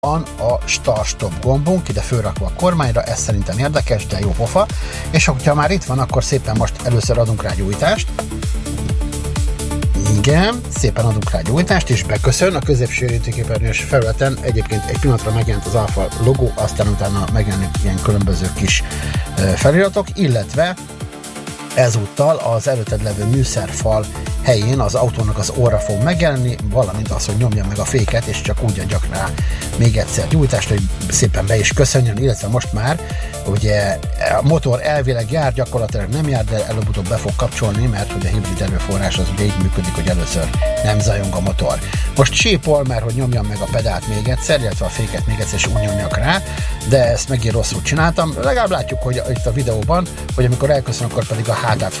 van a start-stop gombunk, ide fölrakva a kormányra, ez szerintem érdekes, de jó pofa, és hogyha már itt van, akkor szépen most először adunk rá gyújtást. Igen, szépen adunk rá gyújtást, és beköszön a középső érintőképernyős felületen. Egyébként egy pillanatra megjelent az Alfa logó, aztán utána megjelennek ilyen különböző kis feliratok, illetve ezúttal az előtted levő műszerfal helyén az autónak az orra fog megjelenni, valamint az, hogy nyomja meg a féket, és csak úgy adjak rá még egyszer gyújtást, hogy szépen be is köszönjön, illetve most már ugye a motor elvileg jár, gyakorlatilag nem jár, de előbb-utóbb be fog kapcsolni, mert hogy a hibrid erőforrás az ugye így működik, hogy először nem zajong a motor. Most sípol, mert hogy nyomjam meg a pedált még egyszer, illetve a féket még egyszer, és úgy nyomjak rá, de ezt megint rosszul csináltam. Legalább látjuk, hogy itt a videóban, hogy amikor elköszön, akkor pedig a hátát